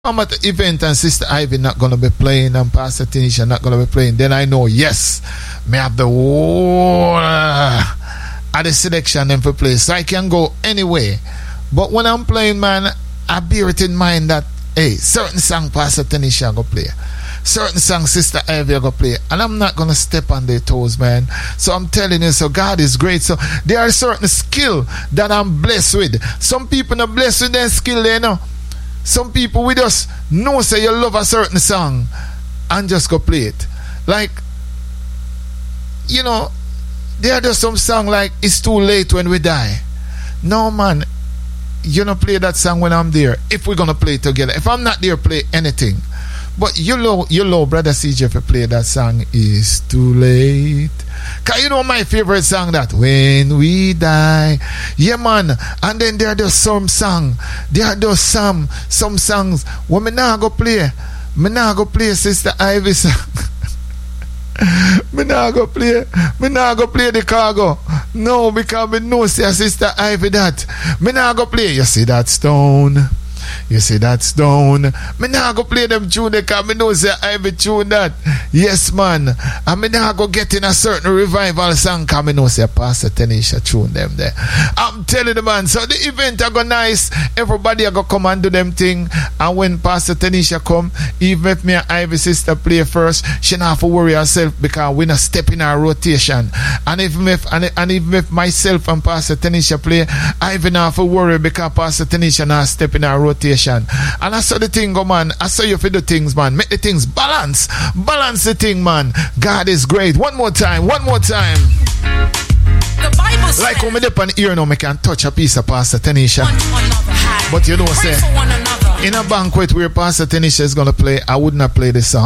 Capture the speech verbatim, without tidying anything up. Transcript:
I'm at the event and Sister Ivy not going to be playing and Pastor Tanisha not going to be playing, then I know, yes, me have the whole uh, of the selection them for play. So I can go anyway. But when I'm playing, man, I bear it in mind that, hey, certain song Pastor Tanisha go play. Certain song Sister Ivy go play. And I'm not going to step on their toes, man. So I'm telling you, so God is great. So there are certain skill that I'm blessed with. Some people not blessed with their skill, you know. Some people we just know say you love a certain song and just go play it. Like, you know, there are just some song like It's Too Late When We Die. No, man, you don't play that song when I'm there. If we're gonna play it together. If I'm not there, play anything. But you know, you know, Brother C J, if you play that song, It's Too Late. Cause you know my favorite song that When We Die. Yeah, man. And then there are just some song. There are just some some songs when me nah go play. Me nah go play Sister Ivy song. Me nah go play. Me nah go play the cargo. No, because me know say Sister Ivy that. Me nah go play. You see that stone? You see that stone? Me nah go play them tune because me know say I be tune that. Yes, man. And me nah go get in a certain revival song because me know say Pastor Tanisha tune them there. I'm telling you, man. So the event are go nice. Everybody are go come and do them thing. And when Pastor Tanisha come, even if me and Ivy sister play first, she not have to worry herself because we not step in our rotation. And even if and, and even if myself and Pastor Tanisha play, Ivy not have to worry because Pastor Tanisha not step in our rotation. And I saw the thing go, man. I saw you for the things, man. Make the things balance. Balance the thing, man. God is great. One more time. One more time. The Bible says, like when me dip on ear now, me can touch a piece of Pastor Tanisha. But you know, say in a banquet where Pastor Tanisha is gonna play, I would not play this song.